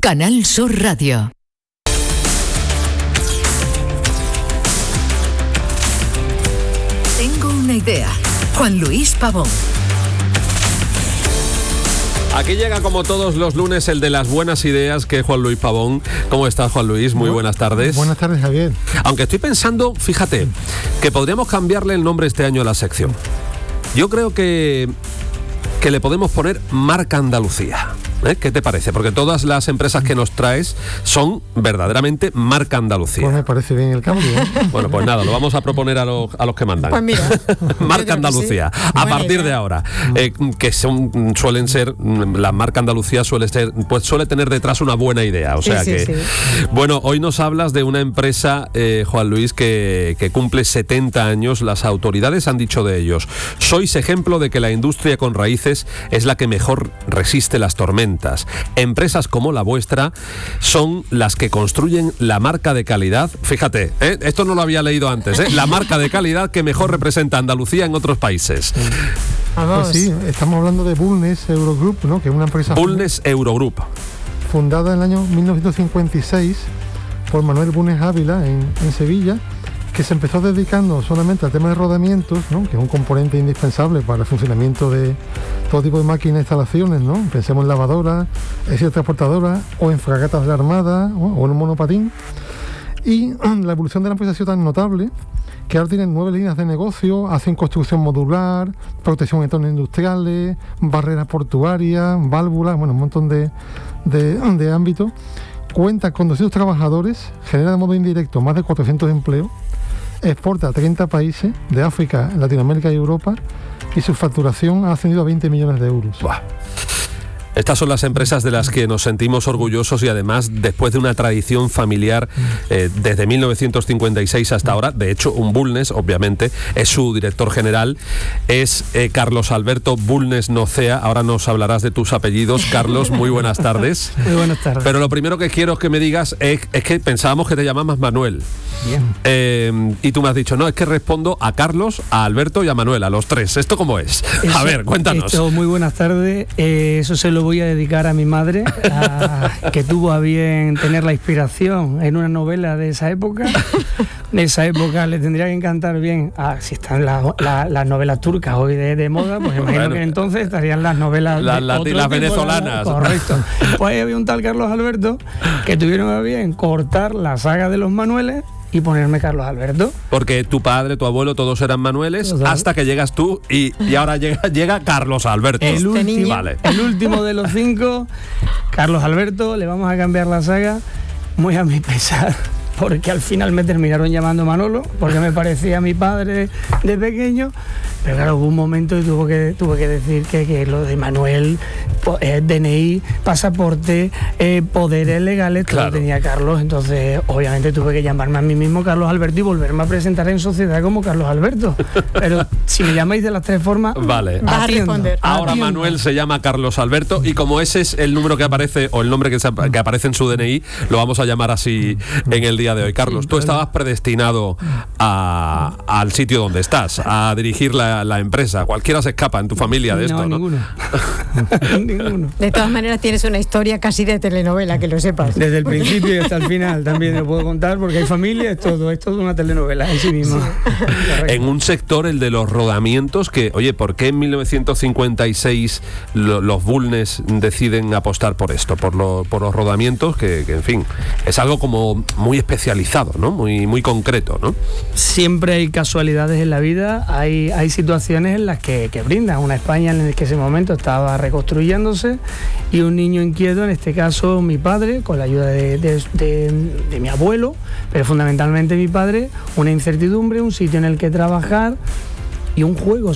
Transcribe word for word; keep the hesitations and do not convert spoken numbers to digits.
Canal Sur Radio. Tengo una idea. Juan Luis Pavón. Aquí llega como todos los lunes el de las buenas ideas, que es Juan Luis Pavón. ¿Cómo estás, Juan Luis? Muy buenas tardes. Buenas tardes, Javier. Aunque estoy pensando, fíjate, que podríamos cambiarle el nombre este año a la sección. Yo creo que, que le podemos poner Marca Andalucía. ¿Eh? ¿Qué te parece? Porque todas las empresas que nos traes son verdaderamente Marca Andalucía. Pues me parece bien el cambio, ¿eh? Bueno, pues nada, lo vamos a proponer a los, a los que mandan. Pues mira. Marca Andalucía, sí. A partir idea. de ahora, eh, que son, suelen ser, la Marca Andalucía suele ser, pues suele tener detrás una buena idea. O sea sí, que, sí, sí. Bueno, hoy nos hablas de una empresa, eh, Juan Luis, que, que cumple setenta años. Las autoridades han dicho de ellos: sois ejemplo de que la industria con raíces es la que mejor resiste las tormentas. Empresas como la vuestra son las que construyen la marca de calidad. Fíjate, ¿eh? Esto no lo había leído antes, ¿eh? La marca de calidad que mejor representa a Andalucía en otros países. Pues sí, estamos hablando de Bulnes Eurogroup, ¿no? Que es una empresa Bulnes Eurogroup, fundada en el año mil novecientos cincuenta y seis por Manuel Bulnes Ávila en, en Sevilla, que se empezó dedicando solamente al tema de rodamientos, ¿no? Que es un componente indispensable para el funcionamiento de todo tipo de máquinas e instalaciones, ¿no? Pensemos en lavadoras, en transportadoras o en fragatas de la Armada, ¿no? O en un monopatín. Y la evolución de la empresa ha sido tan notable que ahora tienen nueve líneas de negocio, hacen construcción modular, protección en entornos industriales, barreras portuarias, válvulas, bueno, un montón de, de, de ámbitos. Cuenta con doscientos trabajadores, genera de modo indirecto más de cuatrocientos empleos, exporta a treinta países de África, Latinoamérica y Europa, y su facturación ha ascendido a veinte millones de euros. Buah. Estas son las empresas de las que nos sentimos orgullosos y además después de una tradición familiar eh, desde mil novecientos cincuenta y seis hasta ahora. De hecho, un Bulnes, obviamente, es su director general, es eh, Carlos Alberto Bulnes Nocea. Ahora nos hablarás de tus apellidos. Carlos, muy buenas tardes. Muy buenas tardes. Pero lo primero que quiero que me digas es, es que pensábamos que te llamabas Manuel. Bien. Eh, y tú me has dicho, no, es que respondo a Carlos, a Alberto y a Manuel, a los tres. ¿Esto cómo es? Eso, a ver, cuéntanos. Esto, muy buenas tardes. Eh, eso se lo voy a dedicar a mi madre, a, que tuvo a bien tener la inspiración en una novela de esa época. De esa época le tendría que encantar bien. Ah, si están las la, la novelas turcas hoy de, de moda, pues imagino bueno, que entonces estarían las novelas la, de la, otro las tipo, venezolanas. Correcto. Pues había un tal Carlos Alberto que tuvieron a bien cortar la saga de los Manueles y ponerme Carlos Alberto. Porque tu padre, tu abuelo, todos eran Manueles, todos. Hasta que llegas tú y, y ahora llega, llega Carlos Alberto. El último, vale. el último de los cinco, Carlos Alberto, le vamos a cambiar la saga, muy a mi pesar, porque al final me terminaron llamando Manolo, porque me parecía mi padre de pequeño, pero claro, hubo un momento y tuve que, tuve que decir que, que lo de Manuel, eh, D N I, pasaporte, eh, poderes legales, todo claro. Lo tenía Carlos, entonces obviamente tuve que llamarme a mí mismo Carlos Alberto y volverme a presentar en sociedad como Carlos Alberto, pero si me llamáis de las tres formas, vale. Vas a responder. Ahora atiendo. Manuel se llama Carlos Alberto y como ese es el número que aparece o el nombre que, se, que aparece en su D N I, lo vamos a llamar así en el día de hoy. Carlos, tú estabas predestinado a, al sitio donde estás, a dirigir la, la empresa. Cualquiera se escapa en tu familia de no, esto, ¿no? Ninguno. Ninguno. De todas maneras tienes una historia casi de telenovela, que lo sepas. Desde el principio y hasta el final también lo puedo contar, porque hay familia, es todo, es todo una telenovela en sí mismo. Sí. En un sector, el de los rodamientos, que, oye, ¿por qué en mil novecientos cincuenta y seis lo, los Bulnes deciden apostar por esto, por, lo, por los rodamientos, que, que, en fin, es algo como muy especializado, ¿no? Muy, muy concreto, ¿no? Siempre hay casualidades en la vida, hay, hay situaciones en las que, que brindan. Una España en la que ese momento estaba reconstruyéndose y un niño inquieto, en este caso mi padre, con la ayuda de, de, de, de mi abuelo, pero fundamentalmente mi padre, una incertidumbre, un sitio en el que trabajar y un juego